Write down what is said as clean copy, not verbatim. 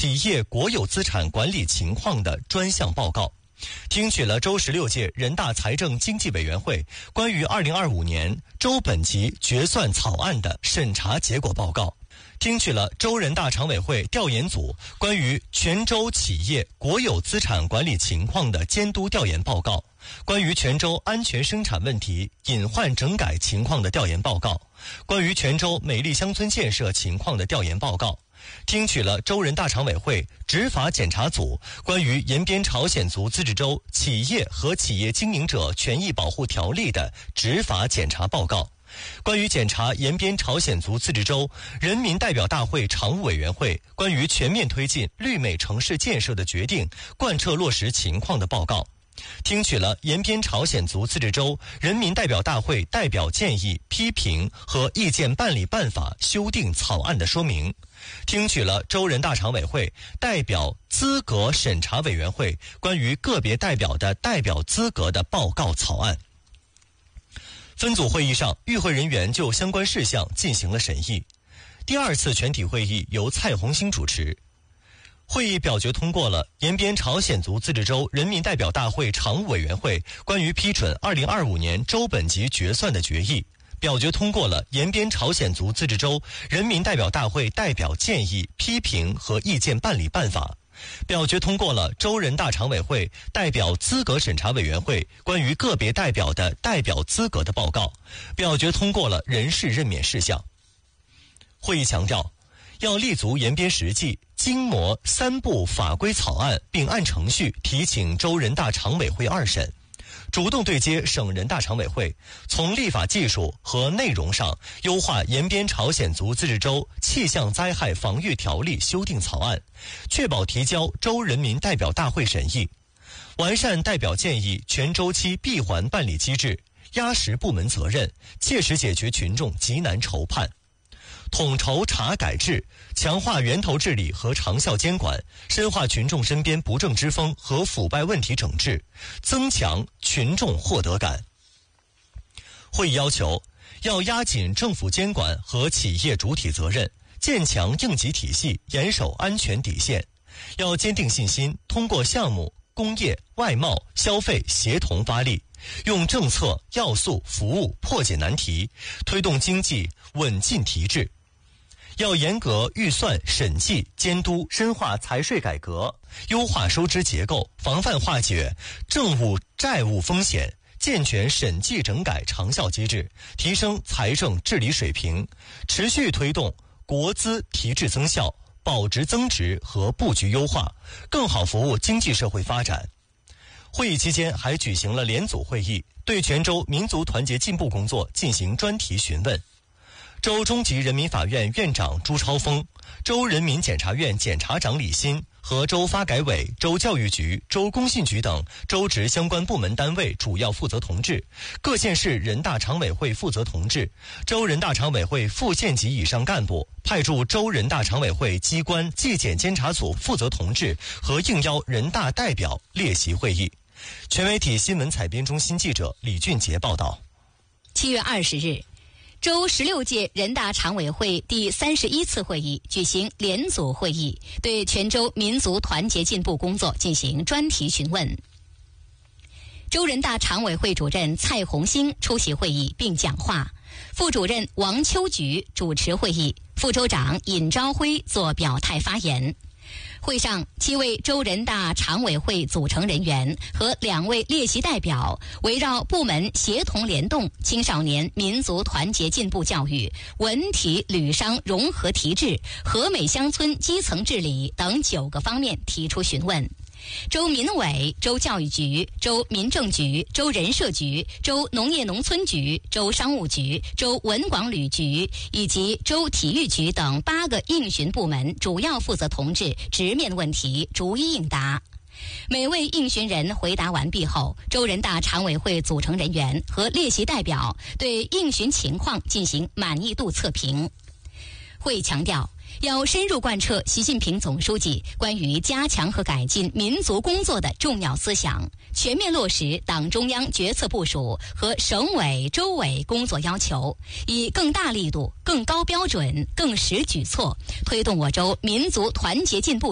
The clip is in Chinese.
企业国有资产管理情况的专项报告，听取了州16届人大财政经济委员会关于2025年州本级决算草案的审查结果报告，听取了州人大常委会调研组关于全州企业国有资产管理情况的监督调研报告，关于全州安全生产问题隐患整改情况的调研报告，关于全州美丽乡村建设情况的调研报告，听取了州人大常委会执法检查组关于延边朝鲜族自治州企业和企业经营者权益保护条例的执法检查报告，关于检查延边朝鲜族自治州人民代表大会常务委员会关于全面推进绿美城市建设的决定贯彻落实情况的报告，听取了延边朝鲜族自治州人民代表大会代表建议批评和意见办理办法修订草案的说明，听取了州人大常委会代表资格审查委员会关于个别代表的代表资格的报告草案。分组会议上，与会人员就相关事项进行了审议。第2次全体会议由蔡红星主持。会议表决通过了延边朝鲜族自治州人民代表大会常务委员会关于批准2025年州本级决算的决议，表决通过了延边朝鲜族自治州人民代表大会代表建议批评和意见办理办法，表决通过了州人大常委会代表资格审查委员会关于个别代表的代表资格的报告，表决通过了人事任免事项。会议强调，要立足延边实际，精磨3部法规草案，并按程序提请州人大常委会2审，主动对接省人大常委会，从立法技术和内容上优化延边朝鲜族自治州气象灾害防御条例修订草案，确保提交州人民代表大会审议，完善代表建议全周期闭环办理机制，压实部门责任，切实解决群众急难愁盼，统筹查改制，强化源头治理和长效监管，深化群众身边不正之风和腐败问题整治，增强群众获得感。会议要求，要压紧政府监管和企业主体责任，建强应急体系，严守安全底线，要坚定信心，通过项目、工业、外贸、消费协同发力，用政策、要素、服务破解难题，推动经济稳进提质。要严格预算审计监督，深化财税改革，优化收支结构，防范化解政务债务风险，健全审计整改长效机制，提升财政治理水平，持续推动国资提质增效、保值增值和布局优化，更好服务经济社会发展。会议期间还举行了联组会议，对全州民族团结进步工作进行专题询问。州中级人民法院院长朱超峰、州人民检察院检察长李新和州发改委、州教育局、州工信局等州直相关部门单位主要负责同志，各县市人大常委会负责同志，州人大常委会副县级以上干部派驻州人大常委会机关纪检监察组负责同志和应邀人大代表列席会议。全媒体新闻采编中心记者李俊杰报道。 7月20日，州16届人大常委会第31次会议举行联组会议，对全州民族团结进步工作进行专题询问。州人大常委会主任蔡红星出席会议并讲话，副主任王秋菊主持会议，副州长尹朝辉作表态发言。会上，7位州人大常委会组成人员和2位列席代表围绕部门协同联动、青少年民族团结进步教育、文体旅商融合提质、和美乡村基层治理等9个方面提出询问。州民委、州教育局、州民政局、州人社局、州农业农村局、州商务局、州文广旅局以及州体育局等8个应询部门主要负责同志直面问题，逐一应答。每位应询人回答完毕后，州人大常委会组成人员和列席代表对应询情况进行满意度测评。会强调，要深入贯彻习近平总书记关于加强和改进民族工作的重要思想，全面落实党中央决策部署和省委、州委工作要求，以更大力度、更高标准、更实举措，推动我州民族团结进步